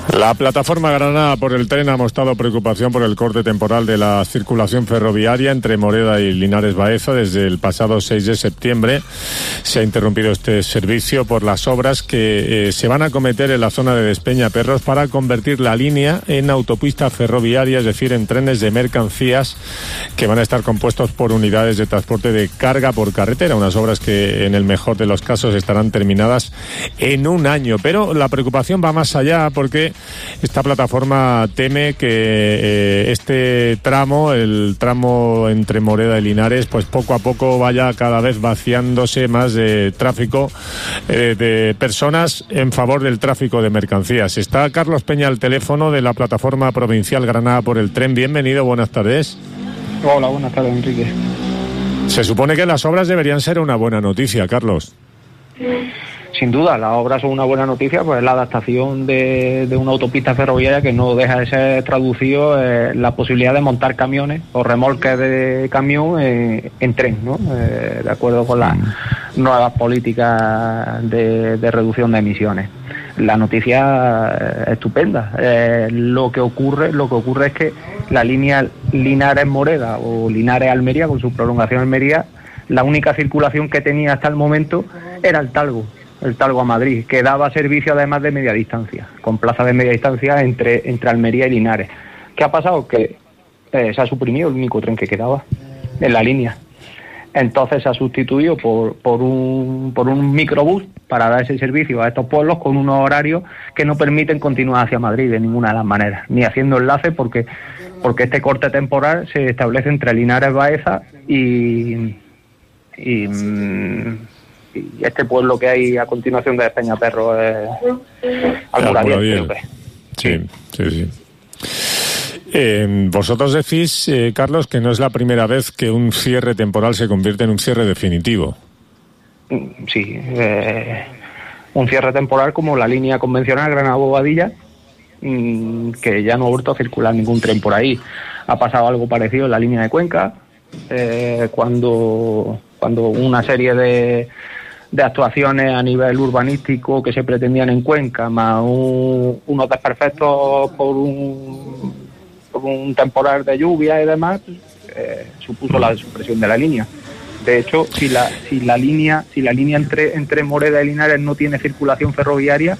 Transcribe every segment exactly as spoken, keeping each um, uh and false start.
La plataforma Granada por el Tren ha mostrado preocupación por el corte temporal de la circulación ferroviaria entre Moreda y Linares Baeza. Desde el pasado seis de septiembre se ha interrumpido este servicio por las obras que eh, se van a acometer en la zona de Despeñaperros para convertir la línea en autopista ferroviaria, es decir, en trenes de mercancías que van a estar compuestos por unidades de transporte de carga por carretera, unas obras que en el mejor de los casos estarán terminadas en un año. Pero la preocupación va más allá, porque esta plataforma teme que eh, este tramo, el tramo entre Moreda y Linares, pues poco a poco vaya cada vez vaciándose más de tráfico eh, de personas en favor del tráfico de mercancías. Está Carlos Peña al teléfono de la plataforma provincial Granada por el Tren. Bienvenido, buenas tardes. Hola, buenas tardes, Enrique. Se supone que las obras deberían ser una buena noticia, Carlos. Sin duda, las obras son una buena noticia, pues la adaptación de, de una autopista ferroviaria que no deja de ser traducido eh, la posibilidad de montar camiones o remolques de camión eh, en tren, ¿no? Eh, de acuerdo con las nuevas políticas de, de reducción de emisiones. La noticia es estupenda. Eh, lo que ocurre, lo que ocurre es que la línea Linares-Moreda o Linares-Almería, con su prolongación en Almería, la única circulación que tenía hasta el momento era el Talgo. el Talgo a Madrid, que daba servicio además de media distancia, con plazas de media distancia entre, entre Almería y Linares. ¿Qué ha pasado? Que eh, se ha suprimido el único tren que quedaba en la línea. Entonces se ha sustituido por, por, un, por un microbús para dar ese servicio a estos pueblos con unos horarios que no permiten continuar hacia Madrid de ninguna de las maneras, ni haciendo enlace, porque, porque este corte temporal se establece entre Linares Baeza y... y y este pueblo que hay a continuación de Despeñaperros es Almuradiel, creo que. Sí, sí, sí. Eh, vosotros decís, eh, Carlos, que no es la primera vez que un cierre temporal se convierte en un cierre definitivo. Sí, eh, un cierre temporal como la línea convencional Granada-Bobadilla, que ya no ha vuelto a circular ningún tren por ahí. Ha pasado algo parecido en la línea de Cuenca, eh, cuando, cuando una serie de de actuaciones a nivel urbanístico que se pretendían en Cuenca, más un, unos desperfectos por un, por un temporal de lluvia y demás, eh, supuso la supresión de la línea. De hecho, si la si la línea si la línea entre entre Moreda y Linares no tiene circulación ferroviaria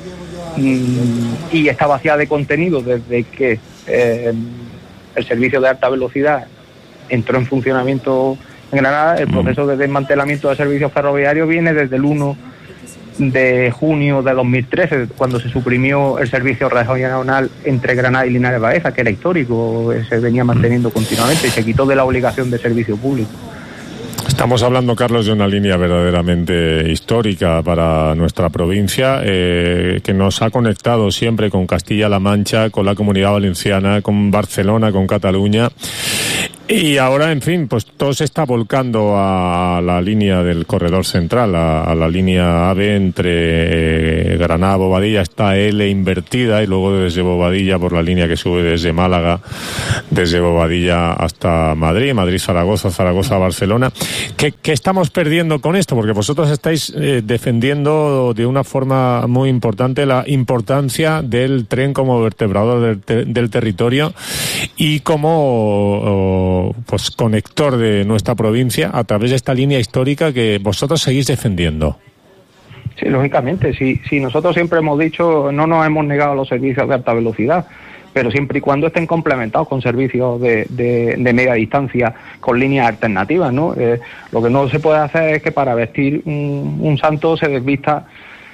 mmm, y está vaciada de contenido desde que eh, el servicio de alta velocidad entró en funcionamiento en Granada, el proceso de desmantelamiento de servicios ferroviarios viene desde el uno de junio de dos mil trece, cuando se suprimió el servicio regional entre Granada y Linares Baeza, que era histórico, se venía manteniendo continuamente y se quitó de la obligación de servicio público. Estamos hablando, Carlos, de una línea verdaderamente histórica para nuestra provincia, eh, que nos ha conectado siempre con Castilla-La Mancha, con la Comunidad Valenciana, con Barcelona, con Cataluña. Y ahora, en fin, pues todo se está volcando a la línea del corredor central, a, a la línea AVE entre eh, Granada, Bobadilla, está L invertida, y luego desde Bobadilla por la línea que sube desde Málaga, desde Bobadilla hasta Madrid, Madrid-Zaragoza, Zaragoza-Barcelona. ¿Qué, ¿Qué estamos perdiendo con esto? Porque vosotros estáis eh, defendiendo de una forma muy importante la importancia del tren como vertebrador del, ter- del territorio y como... O, pues conector de nuestra provincia a través de esta línea histórica que vosotros seguís defendiendo. Sí, lógicamente, sí, sí, nosotros siempre hemos dicho, no nos hemos negado a los servicios de alta velocidad, pero siempre y cuando estén complementados con servicios de, de, de media distancia, con líneas alternativas, ¿no? Eh, lo que no se puede hacer es que para vestir un, un santo se desvista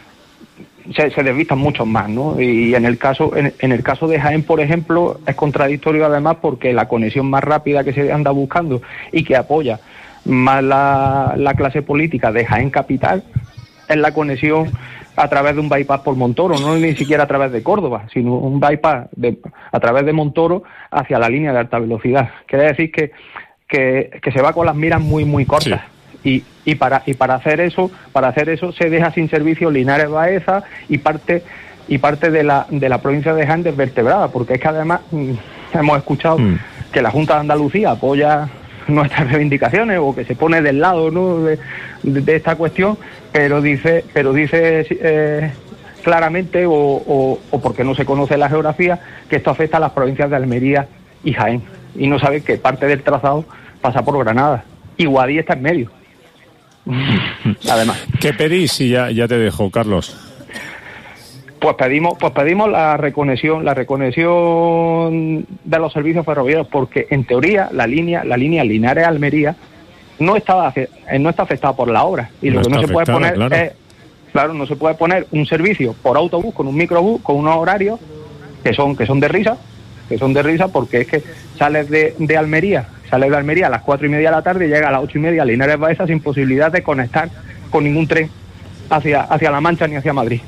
Se, se desvistan muchos más, ¿no? Y en el caso en, en el caso de Jaén, por ejemplo, es contradictorio además porque la conexión más rápida que se anda buscando y que apoya más la, la clase política de Jaén Capital es la conexión a través de un bypass por Montoro, no ni siquiera a través de Córdoba, sino un bypass de, a través de Montoro hacia la línea de alta velocidad. Quiere decir que, que, que se va con las miras muy, muy cortas. Sí. Y, y para y para hacer eso para hacer eso se deja sin servicio Linares Baeza y parte y parte de la de la provincia de Jaén desvertebrada, porque es que además mmm, hemos escuchado mm. que la Junta de Andalucía apoya nuestras reivindicaciones o que se pone del lado, ¿no?, de, de, de esta cuestión, pero dice pero dice eh, claramente o, o, o porque no se conoce la geografía, que esto afecta a las provincias de Almería y Jaén, y no saben que parte del trazado pasa por Granada, y Guadí está en medio. Además, ¿qué pedís? Y ya, ya te dejo, Carlos. Pues pedimos, pues pedimos la reconexión, la reconexión de los servicios ferroviarios, porque en teoría la línea, la línea Linares-Almería no estaba, no está afectada por la obra, y lo no que no se puede poner claro. es, claro, no se puede poner un servicio por autobús con un microbús con unos horarios que son, que son de risa, que son de risa, porque es que sales de, de Almería, sales de Almería a las cuatro y media de la tarde y llega a las ocho y media a Linares Baeza sin posibilidad de conectar con ningún tren hacia, hacia La Mancha ni hacia Madrid.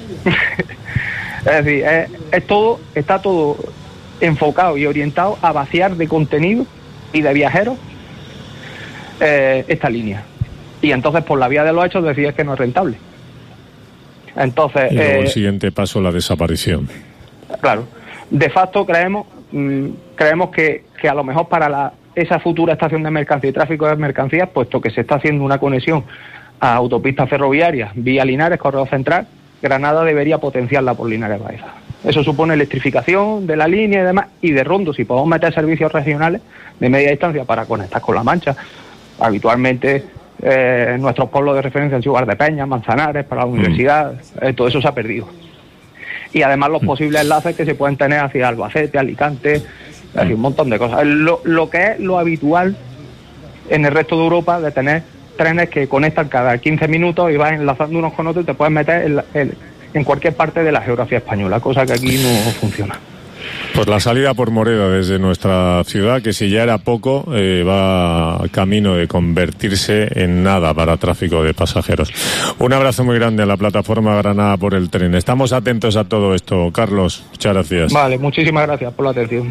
Es decir, es, es todo, está todo enfocado y orientado a vaciar de contenido y de viajeros eh, esta línea. Y entonces, por la vía de los hechos, decís que no es rentable. Entonces, y luego eh, el siguiente paso, la desaparición. Claro. De facto, creemos mmm, creemos que, que a lo mejor para la, esa futura estación de mercancías y tráfico de mercancías, puesto que se está haciendo una conexión a autopistas ferroviarias vía Linares, Correo Central, Granada debería potenciarla por Linares Baeza. Eso supone electrificación de la línea y demás, y de rondo, si podemos meter servicios regionales de media distancia para conectar con La Mancha. Habitualmente eh, nuestros pueblos de referencia en Ciudad de Peña, Manzanares, para la universidad, eh, todo eso se ha perdido. Y además los posibles enlaces que se pueden tener hacia Albacete, Alicante, hacia un montón de cosas. Lo, lo que es lo habitual en el resto de Europa, de tener trenes que conectan cada quince minutos y vas enlazando unos con otros y te puedes meter en, la, en, en cualquier parte de la geografía española, cosa que aquí no funciona. Pues la salida por Moreda desde nuestra ciudad, que si ya era poco, eh, va camino de convertirse en nada para tráfico de pasajeros. Un abrazo muy grande a la plataforma Granada por el tren. Estamos atentos a todo esto, Carlos. Muchas gracias. Vale, muchísimas gracias por la atención.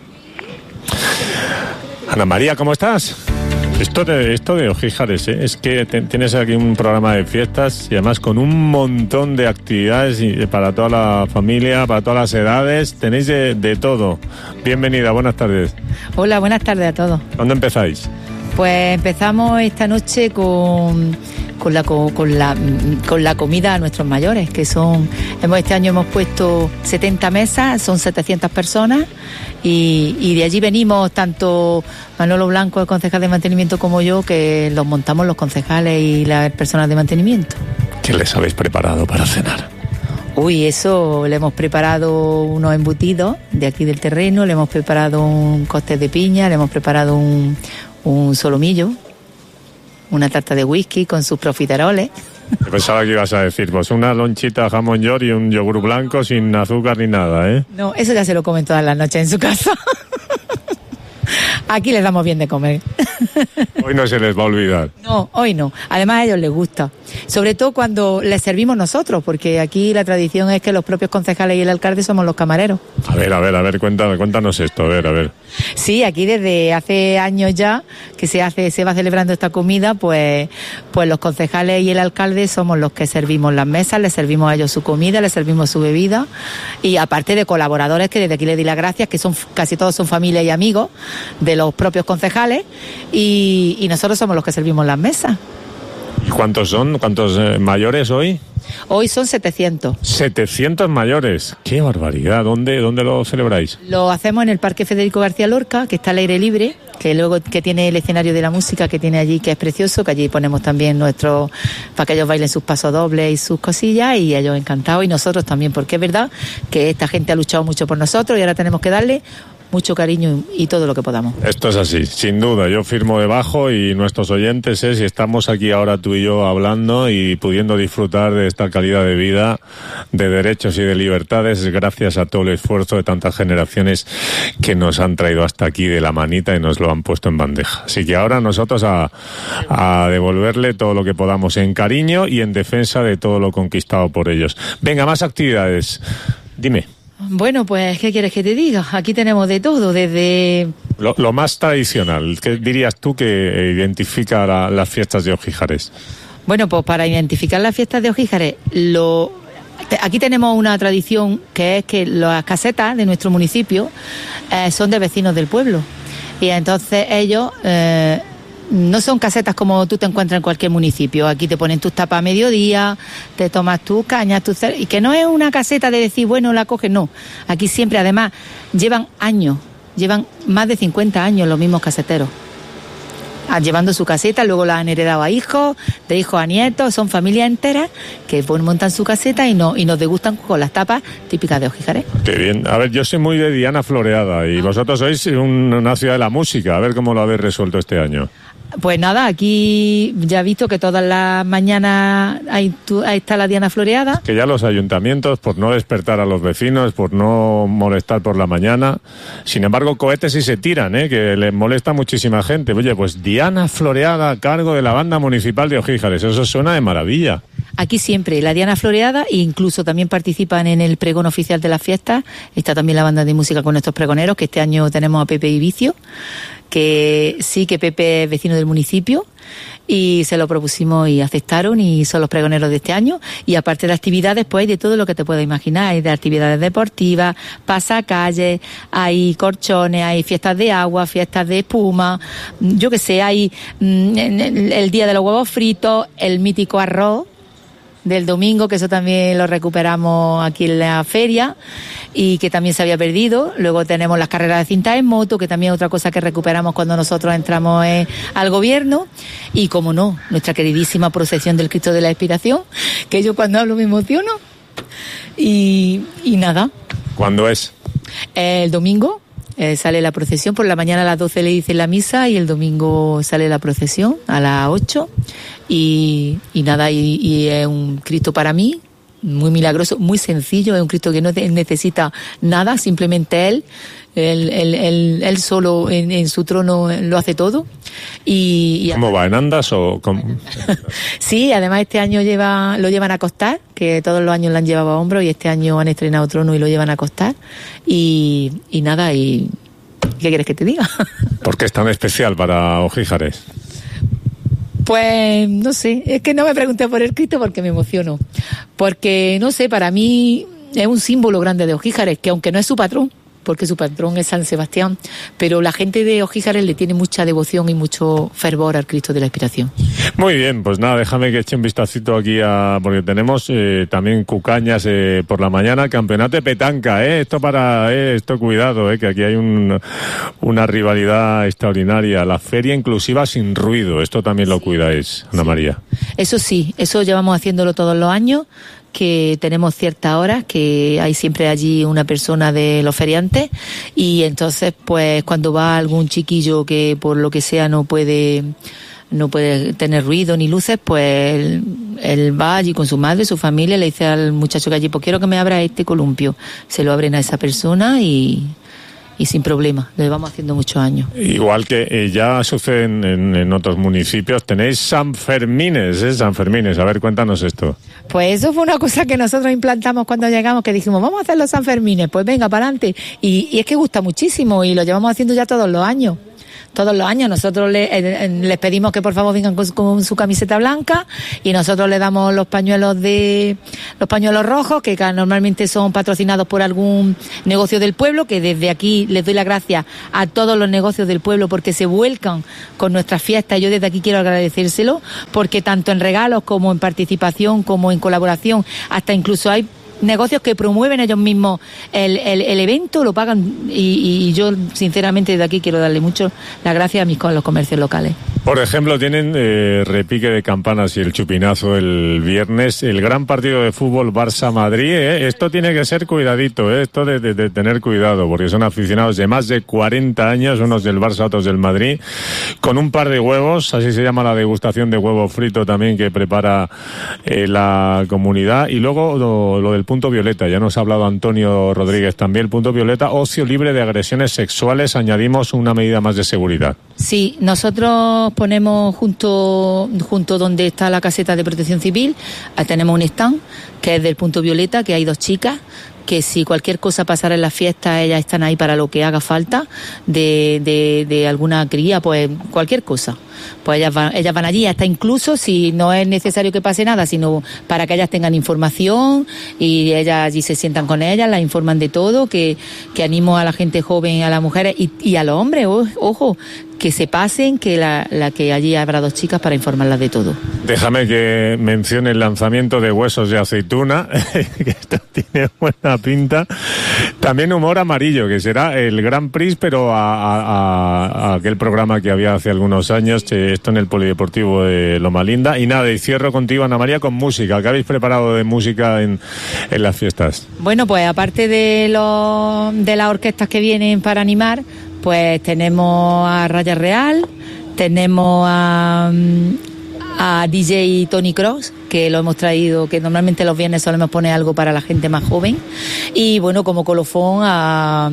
Ana María, ¿cómo estás? Esto de, esto de Ojíjares, ¿eh? Es que te, tienes aquí un programa de fiestas y además con un montón de actividades y, para toda la familia, para todas las edades, tenéis de, de todo. Bienvenida, buenas tardes. Hola, buenas tardes a todos. ¿Cuándo empezáis? Pues empezamos esta noche con, con, la, con, la, con la comida a nuestros mayores, que son, hemos este año hemos puesto setenta mesas, son setecientas personas, y, y de allí venimos tanto Manolo Blanco, el concejal de mantenimiento, como yo, que los montamos los concejales y las personas de mantenimiento. ¿Qué les habéis preparado para cenar? Uy, eso, le hemos preparado unos embutidos de aquí del terreno, le hemos preparado un cóctel de piña, le hemos preparado un, un solomillo, una tarta de whisky con sus profiteroles. Yo pensaba que ibas a decir, pues una lonchita jamón york y un yogur blanco sin azúcar ni nada, ¿eh? No, eso ya se lo comen todas las noches en su casa. Aquí les damos bien de comer. Hoy no se les va a olvidar. No, hoy no. Además a ellos les gusta. Sobre todo cuando les servimos nosotros, porque aquí la tradición es que los propios concejales y el alcalde somos los camareros. A ver, a ver, a ver, cuéntanos, cuéntanos esto, a ver, a ver. Sí, aquí desde hace años ya que se hace, se va celebrando esta comida, pues, pues los concejales y el alcalde somos los que servimos las mesas, les servimos a ellos su comida, les servimos su bebida, y aparte de colaboradores que desde aquí les di las gracias, que son casi todos son familia y amigos de los propios concejales, y, y nosotros somos los que servimos las mesas. ¿Cuántos son? ¿Cuántos eh, mayores hoy? Hoy son setecientos. setecientos mayores. ¡Qué barbaridad! ¿Dónde, dónde lo celebráis? Lo hacemos en el Parque Federico García Lorca, que está al aire libre, que luego que tiene el escenario de la música que tiene allí, que es precioso, que allí ponemos también nuestros, para que ellos bailen sus pasodobles y sus cosillas, y ellos encantados, y nosotros también, porque es verdad que esta gente ha luchado mucho por nosotros y ahora tenemos que darle mucho cariño y todo lo que podamos. Esto es así, sin duda. Yo firmo debajo, y nuestros oyentes, ¿eh? Si estamos aquí ahora tú y yo hablando y pudiendo disfrutar de esta calidad de vida, de derechos y de libertades, gracias a todo el esfuerzo de tantas generaciones que nos han traído hasta aquí de la manita y nos lo han puesto en bandeja. Así que ahora nosotros a, a devolverle todo lo que podamos en cariño y en defensa de todo lo conquistado por ellos. Venga, más actividades. Dime. Bueno, pues, ¿qué quieres que te diga? Aquí tenemos de todo, desde... Lo, lo más tradicional, ¿qué dirías tú que identifica la, las fiestas de Ojíjares? Bueno, pues para identificar las fiestas de Ojíjares, lo... aquí tenemos una tradición que es que las casetas de nuestro municipio eh, son de vecinos del pueblo. Y entonces ellos... Eh, no son casetas como tú te encuentras en cualquier municipio. Aquí te ponen tus tapas a mediodía, te tomas tus cañas, tus cer- y que no es una caseta de decir, bueno, la coges, no. Aquí siempre, además, llevan años, llevan más de cincuenta años los mismos caseteros. Llevando su caseta, luego la han heredado a hijos, de hijos a nietos, son familias enteras que pues, montan su caseta y, no, y nos degustan con las tapas típicas de Ojíjares. Qué bien. A ver, yo soy muy de Diana Floreada y vosotros sois un, una ciudad de la música. A ver cómo lo habéis resuelto este año. Pues nada, aquí ya he visto que todas las mañanas ahí, tú, ahí está la Diana Floreada. Que ya los ayuntamientos, por no despertar a los vecinos, por no molestar por la mañana, sin embargo, cohetes sí se tiran, ¿eh? Que les molesta a muchísima gente. Oye, pues Diana Floreada a cargo de la banda municipal de Ojíjares, eso suena de maravilla. Aquí siempre la Diana Floreada, e incluso también participan en el pregón oficial de las fiestas. Está también la banda de música con nuestros pregoneros, que este año tenemos a Pepe y Vicio, que sí que Pepe es vecino del municipio y se lo propusimos y aceptaron y son los pregoneros de este año. Y aparte de actividades, pues hay de todo lo que te puedas imaginar. Hay de actividades deportivas, pasacalles, hay corchones, hay fiestas de agua, fiestas de espuma, yo qué sé, hay mm, el día de los huevos fritos, el mítico arroz del domingo, que eso también lo recuperamos aquí en la feria y que también se había perdido. Luego tenemos las carreras de cinta en moto, que también es otra cosa que recuperamos cuando nosotros entramos eh, al gobierno. Y como no, nuestra queridísima procesión del Cristo de la Expiración, que yo cuando hablo me emociono. Y, y nada. ¿Cuándo es? El domingo eh, sale la procesión, por la mañana a las doce le dicen la misa y el domingo sale la procesión a las ocho. Y, y nada, y, y es un Cristo para mí muy milagroso, muy sencillo, es un Cristo que no necesita nada, simplemente Él, Él, él, él, él solo en, en su trono lo hace todo. Y, y ¿Cómo va, en andas o...? Con... Sí, además este año lleva lo llevan a acostar, que todos los años lo han llevado a hombro y este año han estrenado trono y lo llevan a acostar. Y, y nada, y ¿qué quieres que te diga? ¿Por qué es tan especial para Ojíjares? Pues no sé, es que no me pregunté por el Cristo porque me emociono. Porque, no sé, para mí es un símbolo grande de Ojíjares, que aunque no es su patrón, porque su patrón es San Sebastián, pero la gente de Ojíjares le tiene mucha devoción y mucho fervor al Cristo de la Expiración. Muy bien, pues nada, déjame que eche un vistacito aquí a, porque tenemos eh, también cucañas eh, por la mañana, campeonato de petanca, eh, esto para, eh, esto cuidado, eh, que aquí hay un, una rivalidad extraordinaria, la feria inclusiva sin ruido, esto también lo cuidáis, Ana Sí. María. Eso sí, eso llevamos haciéndolo todos los años, que tenemos ciertas horas, que hay siempre allí una persona de los feriantes y entonces pues cuando va algún chiquillo que por lo que sea no puede no puede tener ruido ni luces, pues él, él va allí con su madre, su familia, le dice al muchacho que allí, pues quiero que me abra este columpio, se lo abren a esa persona y y sin problema, lo llevamos haciendo muchos años. Igual que eh, ya sucede en, en, en otros municipios, tenéis San Fermines, ¿eh? San Fermines, a ver, cuéntanos esto. Pues eso fue una cosa que nosotros implantamos cuando llegamos, que dijimos, vamos a hacer los San Fermines, pues venga, para adelante. Y, y es que gusta muchísimo y lo llevamos haciendo ya todos los años. Todos los años nosotros le, eh, les pedimos que por favor vengan con, con su camiseta blanca y nosotros le damos los pañuelos de los pañuelos rojos que normalmente son patrocinados por algún negocio del pueblo, que desde aquí les doy las gracias a todos los negocios del pueblo porque se vuelcan con nuestras fiestas y yo desde aquí quiero agradecérselo porque tanto en regalos como en participación como en colaboración, hasta incluso hay negocios que promueven ellos mismos el, el, el evento, lo pagan y, y yo sinceramente desde aquí quiero darle mucho las gracias a mis a los comercios locales. Por ejemplo, tienen eh, repique de campanas y el chupinazo el viernes, el gran partido de fútbol Barça-Madrid, ¿eh? Esto tiene que ser cuidadito, ¿eh? Esto de, de, de tener cuidado, porque son aficionados de más de cuarenta años, unos del Barça, otros del Madrid, con un par de huevos, así se llama la degustación de huevo frito también que prepara eh, la comunidad, y luego lo, lo del punto violeta, ya nos ha hablado Antonio Rodríguez también, el punto violeta, ocio libre de agresiones sexuales, añadimos una medida más de seguridad. Sí, nosotros ponemos junto junto donde está la caseta de protección civil, tenemos un stand que es del Punto Violeta, que hay dos chicas, que si cualquier cosa pasara en la fiesta, ellas están ahí para lo que haga falta, de, de, de alguna cría, pues cualquier cosa. Pues ellas van, ellas van allí, hasta incluso si no es necesario que pase nada, sino para que ellas tengan información y ellas allí se sientan con ellas, las informan de todo, que, que animo a la gente joven, a las mujeres y, y a los hombres, o, ojo, que se pasen, que la, la que allí habrá dos chicas para informarlas de todo. Déjame que mencione el lanzamiento de Huesos de Aceituna, que esto tiene buena pinta. También Humor Amarillo, que será el Grand Prix, pero a, a, a aquel programa que había hace algunos años, esto en el Polideportivo de Loma Linda. Y nada, y cierro contigo, Ana María, con música. ¿Qué habéis preparado de música en, en las fiestas? Bueno, pues aparte de, los, de las orquestas que vienen para animar, pues tenemos a Raya Real, tenemos a, a D J Tony Cross, que lo hemos traído, que normalmente los viernes solemos poner algo para la gente más joven, y bueno, como colofón a...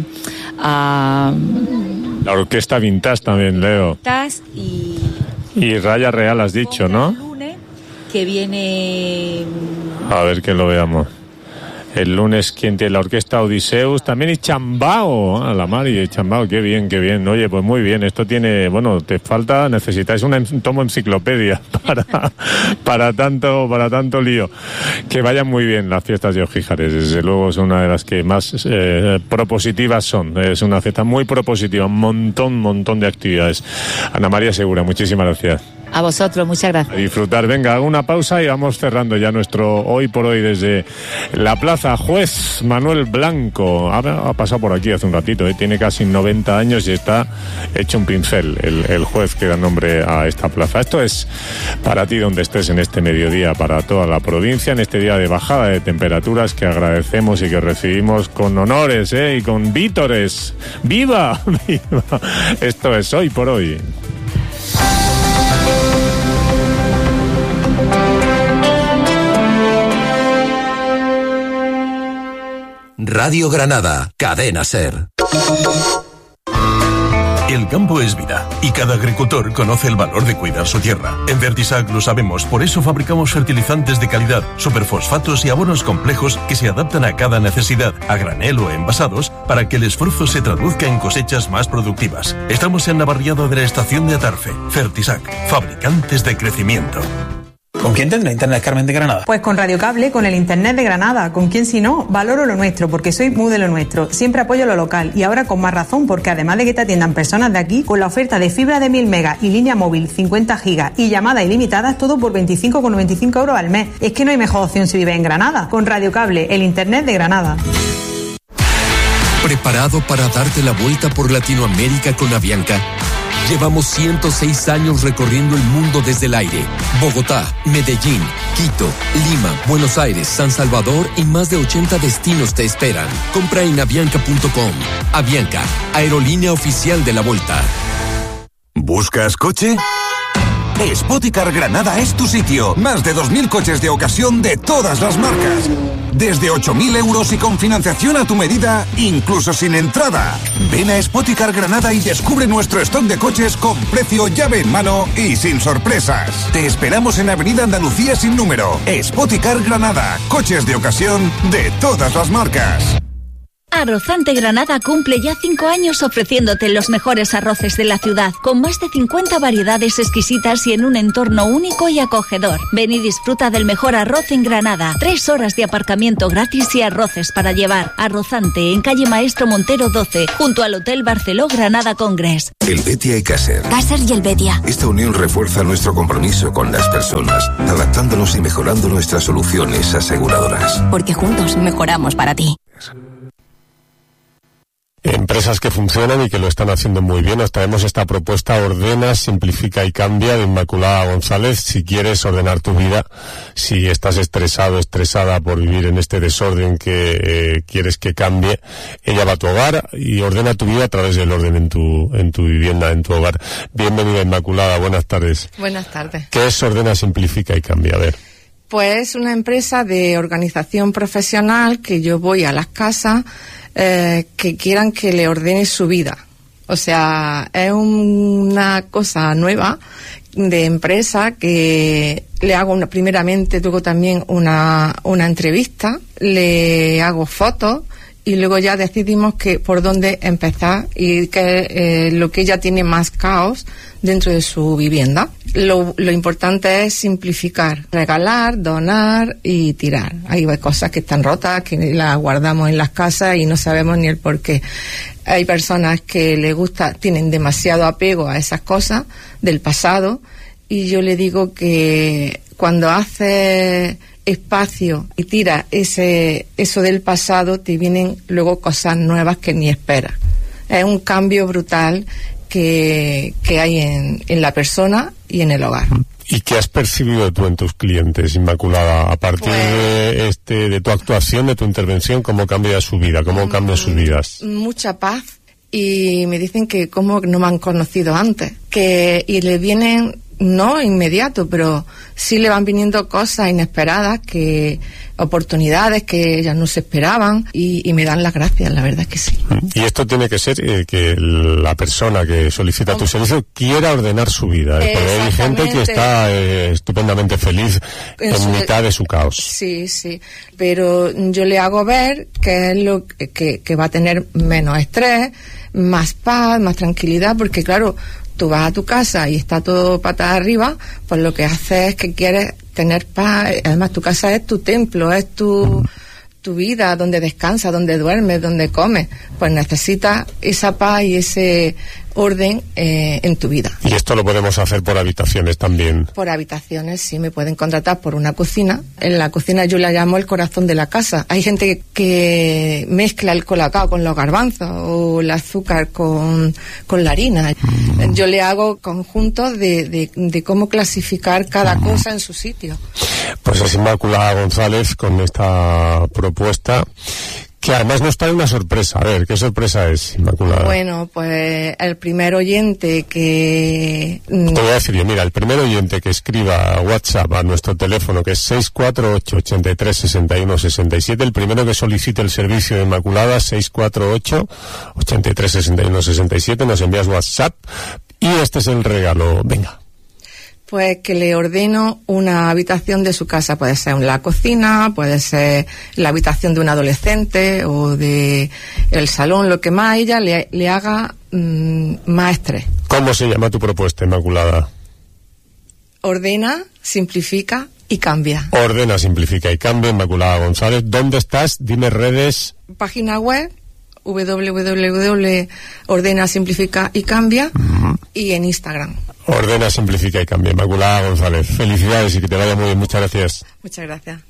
a la orquesta Vintage también, Leo. Vintage y... Y Raya Real has dicho, ¿no? El lunes, que viene... A ver que lo veamos. El lunes, ¿quién tiene la orquesta? Odiseus, también y Chambao, a la Mari, Chambao, qué bien, qué bien. Oye, pues muy bien, esto tiene, bueno, te falta, necesitáis una, un tomo enciclopedia para, para tanto, para tanto lío. Que vayan muy bien las fiestas de Ojíjares, desde luego son una de las que más eh, propositivas son. Es una fiesta muy propositiva, un montón, montón de actividades. Ana María Segura, muchísimas gracias. A vosotros, muchas gracias. A disfrutar. Venga, hago una pausa y vamos cerrando ya nuestro Hoy por Hoy desde la plaza. Juez Manuel Blanco ha, ha pasado por aquí hace un ratito, ¿eh? Tiene casi noventa años y está hecho un pincel el, el juez que da nombre a esta plaza. Esto es para ti donde estés en este mediodía, para toda la provincia, en este día de bajada de temperaturas que agradecemos y que recibimos con honores, ¿eh? Y con vítores. ¡Viva! ¡Viva! Esto es Hoy por Hoy. Radio Granada, Cadena SER. El campo es vida y cada agricultor conoce el valor de cuidar su tierra. En Fertisac lo sabemos, por eso fabricamos fertilizantes de calidad, superfosfatos y abonos complejos que se adaptan a cada necesidad, a granel o envasados, para que el esfuerzo se traduzca en cosechas más productivas. Estamos en la barriada de la estación de Atarfe. Fertisac, fabricantes de crecimiento. ¿Con quién tendrá Internet Carmen de Granada? Pues con Radio Cable, con el Internet de Granada. ¿Con quién si no? Valoro lo nuestro, porque soy muy de lo nuestro. Siempre apoyo lo local y ahora con más razón, porque además de que te atiendan personas de aquí, con la oferta de fibra de mil megas y línea móvil cincuenta gigas y llamadas ilimitadas, todo por veinticinco con noventa y cinco euros al mes. Es que no hay mejor opción si vives en Granada. Con Radio Cable, el Internet de Granada. ¿Preparado para darte la vuelta por Latinoamérica con Avianca? Llevamos ciento seis años recorriendo el mundo desde el aire. Bogotá, Medellín, Quito, Lima, Buenos Aires, San Salvador y más de ochenta destinos te esperan. Compra en avianca punto com. Avianca, aerolínea oficial de la Volta. ¿Buscas coche? Spoticar Granada es tu sitio. Más de dos mil coches de ocasión de todas las marcas. Desde ocho mil euros y con financiación a tu medida, incluso sin entrada. Ven a Spoticar Granada y descubre nuestro stock de coches con precio llave en mano y sin sorpresas. Te esperamos en Avenida Andalucía sin número. Spoticar Granada. Coches de ocasión de todas las marcas. Arrozante Granada cumple ya cinco años ofreciéndote los mejores arroces de la ciudad, con más de cincuenta variedades exquisitas y en un entorno único y acogedor. Ven y disfruta del mejor arroz en Granada. Tres horas de aparcamiento gratis y arroces para llevar. Arrozante en calle Maestro Montero doce, junto al Hotel Barceló Granada Congress. El Betia y Caser. Caser y el Betia. Esta unión refuerza nuestro compromiso con las personas, adaptándonos y mejorando nuestras soluciones aseguradoras. Porque juntos mejoramos para ti. Empresas que funcionan y que lo están haciendo muy bien. Os traemos esta propuesta: Ordena, Simplifica y Cambia, de Inmaculada González. Si quieres ordenar tu vida, si estás estresado, estresada por vivir en este desorden que eh, quieres que cambie, ella va a tu hogar y ordena tu vida a través del orden en tu, en tu vivienda, en tu hogar. Bienvenida, Inmaculada, buenas tardes. Buenas tardes. ¿Qué es Ordena, Simplifica y Cambia? A ver. Pues es una empresa de organización profesional que yo voy a las casas eh, que quieran que le ordene su vida. O sea, es una cosa nueva de empresa que le hago una, primeramente, luego también una, una entrevista, le hago fotos y luego ya decidimos que por dónde empezar y que eh, lo que ella tiene más caos dentro de su vivienda. Lo, lo importante es simplificar, regalar, donar y tirar. Hay cosas que están rotas, que las guardamos en las casas y no sabemos ni el por qué. Hay personas que les gusta, tienen demasiado apego a esas cosas del pasado, y yo le digo que cuando haces espacio y tiras ese, eso del pasado, te vienen luego cosas nuevas que ni esperas. Es un cambio brutal que, que hay en, en la persona y en el hogar. ¿Y qué has percibido tú en tus clientes, Inmaculada, a partir pues, de este de tu actuación, de tu intervención? ¿Cómo cambia su vida? ¿Cómo cambian sus vidas? Mucha paz, y me dicen que cómo no me han conocido antes, que y le vienen, no inmediato, pero sí le van viniendo cosas inesperadas, que oportunidades que ellas no se esperaban, y, y me dan las gracias, la verdad es que sí. Y esto tiene que ser eh, que la persona que solicita tu servicio quiera ordenar su vida, ¿eh? Porque hay gente que está eh, estupendamente feliz en, en su, mitad de su caos. Sí, sí, pero yo le hago ver que es lo que, que va a tener menos estrés, más paz, más tranquilidad, porque claro, tú vas a tu casa y está todo patas arriba, pues lo que haces es que quieres tener paz. Además, tu casa es tu templo, es tu, tu vida, donde descansas, donde duermes, donde comes. Pues necesitas esa paz y ese orden eh, en tu vida. Y esto lo podemos hacer por habitaciones también. Por habitaciones, sí, me pueden contratar por una cocina. En la cocina yo la llamo el corazón de la casa. Hay gente que, que mezcla el colacao con los garbanzos o el azúcar con, con la harina. Mm. Yo le hago conjuntos de, de, de cómo clasificar cada mm. cosa en su sitio. Pues es Inmaculada González con esta propuesta, que además nos trae una sorpresa. A ver, ¿qué sorpresa es, Inmaculada? Bueno, pues el primer oyente que... Te voy a decir yo, mira, el primer oyente que escriba WhatsApp a nuestro teléfono, que es seis cuatro ocho, ocho tres, seis uno seis siete, el primero que solicite el servicio de Inmaculada, seis cuatro ocho, ocho tres, seis uno seis siete, nos envías WhatsApp y este es el regalo. Venga. Pues que le ordeno una habitación de su casa, puede ser la cocina, puede ser la habitación de un adolescente o de el salón, lo que más a ella le, le haga mmm, más estrés. ¿Cómo se llama tu propuesta, Inmaculada? Ordena, simplifica y cambia. Ordena, simplifica y cambia, Inmaculada González. ¿Dónde estás? Dime redes. Página web, doble u doble u doble u punto ordena, simplifica y cambia, uh-huh. y en Instagram. Ordena, simplifica y cambia. Inmaculada González, felicidades y que te vaya muy bien. Muchas gracias. Muchas gracias.